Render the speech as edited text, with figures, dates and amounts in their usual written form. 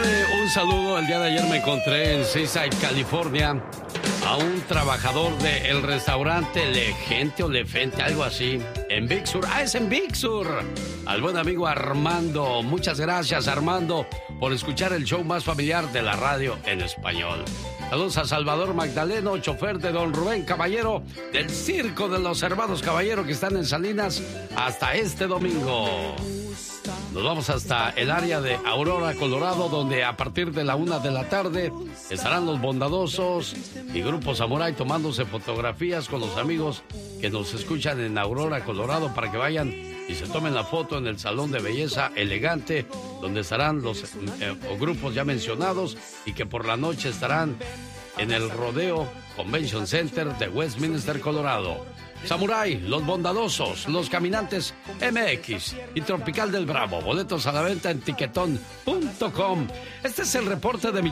un saludo. El día de ayer me encontré en Seaside, California, a un trabajador del restaurante Legente o Lefente, algo así, en Big Sur. ¡Ah, es en Big Sur! Al buen amigo Armando. Muchas gracias, Armando, por escuchar el show más familiar de la radio en español. Saludos a Salvador Magdaleno, chofer de don Rubén Caballero, del Circo de los Hermanos Caballero, que están en Salinas hasta este domingo. Nos vamos hasta el área de Aurora, Colorado, donde a partir de la 1 de la tarde estarán los Bondadosos y Grupo Samurai tomándose fotografías con los amigos que nos escuchan en Aurora, Colorado, para que vayan y se tomen la foto en el Salón de Belleza Elegante, donde estarán los grupos ya mencionados y que por la noche estarán en el Rodeo Convention Center de Westminster, Colorado. Samurai, Los Bondadosos, Los Caminantes MX y Tropical del Bravo. Boletos a la venta en tiquetón.com. Este es el reporte de mi